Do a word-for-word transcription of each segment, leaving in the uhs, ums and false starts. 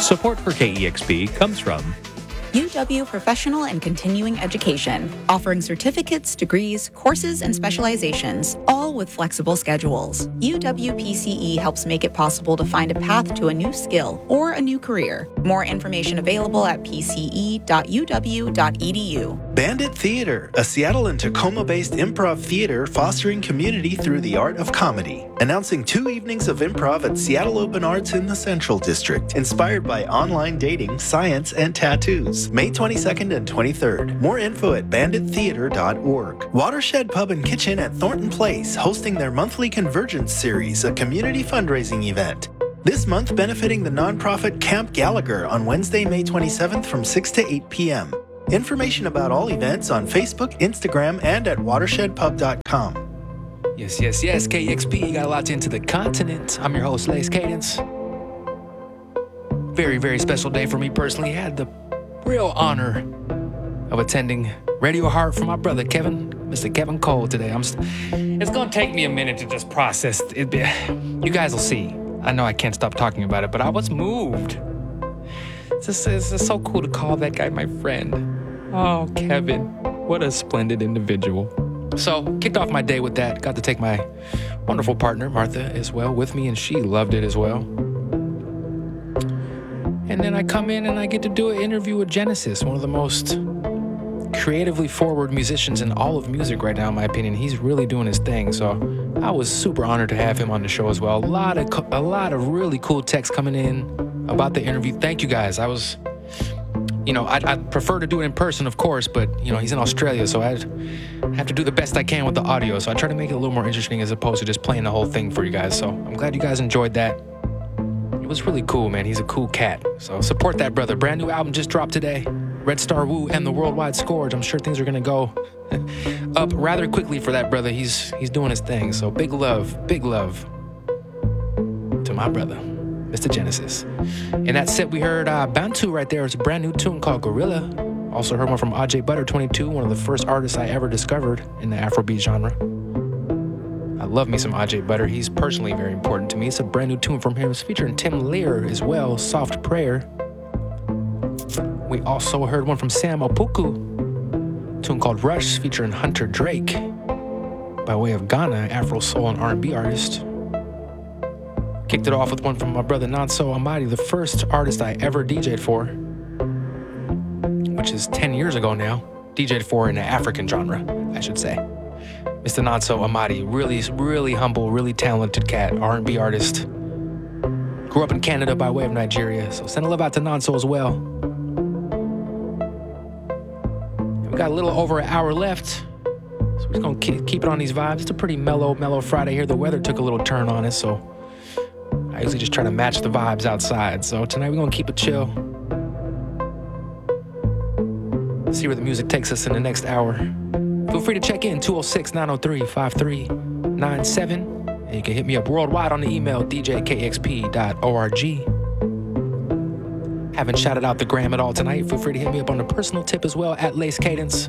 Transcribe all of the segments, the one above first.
Support for K E X P comes from U W Professional and Continuing Education, offering certificates, degrees, courses, and specializations, all with flexible schedules. U W P C E helps make it possible to find a path to a new skill or a new career. More information available at p c e dot u w dot e d u. Bandit Theater, a Seattle and Tacoma-based improv theater fostering community through the art of comedy. Announcing two evenings of improv at Seattle Open Arts in the Central District, inspired by online dating, science, and tattoos. May twenty-second and twenty-third. More info at bandit theater dot org. Watershed Pub and Kitchen at Thornton Place, hosting their monthly Convergence Series, a community fundraising event. This month benefiting the nonprofit Camp Gallagher on Wednesday, May twenty-seventh from six to eight p.m. Information about all events on Facebook, Instagram, and at watershed pub dot com. Yes, yes, yes, K E X P, you got a lot into the continent. I'm your host, Lace Cadence. Very, very special day for me personally. Had the real honor of attending Radio Heart for my brother Kevin, Mister Kevin Cole today. I'm. St- it's gonna take me a minute to just process it. You guys will see. I know I can't stop talking about it, but I was moved. It's just, it's just so cool to call that guy my friend. Oh, Kevin, what a splendid individual. So, kicked off my day with that. Got to take my wonderful partner, Martha, as well with me, and she loved it as well. And then I come in and I get to do an interview with Genesis, one of the most creatively forward musicians in all of music right now, in my opinion. He's really doing his thing. So I was super honored to have him on the show as well. A lot of co- a lot of really cool texts coming in about the interview. Thank you guys. I was, you know, I'd, I'd prefer to do it in person, of course, but you know, he's in Australia, so I'd have to do the best I can with the audio. So I try to make it a little more interesting as opposed to just playing the whole thing for you guys. So I'm glad you guys enjoyed that. It was really cool, man. He's a cool cat. So support that brother. Brand new album just dropped today. Red Star Woo and the Worldwide Scourge. I'm sure things are gonna go up rather quickly for that brother. He's he's doing his thing. So big love, big love to my brother, Mister Genesis. In that set, we heard uh, Bantu right there. It's a brand new tune called Gorilla. Also heard one from Ajay Butter twenty-two, one of the first artists I ever discovered in the Afrobeat genre. I love me some Ajay Butter. He's personally very important to me. It's a brand new tune from him. It's featuring Tim Lear as well, Soft Prayer. We also heard one from Sam Opoku, a tune called Rush featuring Hunter Drake by way of Ghana, Afro soul and R and B artist. Kicked it off with one from my brother Nanso Amadi, the first artist I ever D J'd for, which is ten years ago now. D J'd for in the African genre, I should say. Mister Nanso Amadi, really, really humble, really talented cat, R and B artist. Grew up in Canada by way of Nigeria, so send a love out to Nanso as well. We got a little over an hour left, so we're just gonna keep, keep it on these vibes. It's a pretty mellow, mellow Friday here. The weather took a little turn on us, so I usually just try to match the vibes outside. So tonight we're gonna keep it chill. See where the music takes us in the next hour. Feel free to check in, two oh six, nine oh three, five three nine seven. And you can hit me up worldwide on the email, d j k x p dot org. Haven't shouted out the gram at all tonight. Feel free to hit me up on the personal tip as well, at Lace Cadence.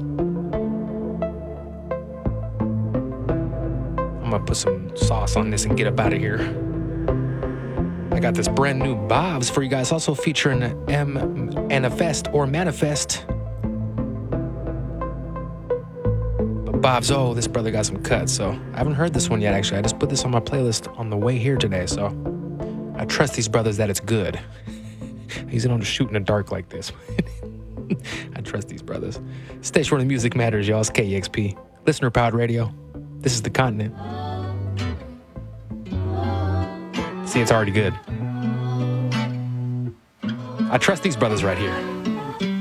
I'm gonna put some sauce on this and get up out of here. I got this brand new Bobs for you guys, also featuring M Manifest or Manifest. But Bob's, oh, this brother got some cuts, so I haven't heard this one yet, actually. I just put this on my playlist on the way here today, so I trust these brothers that it's good. He's on to shoot in the dark like this. I trust these brothers. Station where the music matters, y'all. It's K E X P. Listener Powered Radio. This is The Continent. See, it's already good. I trust these brothers right here.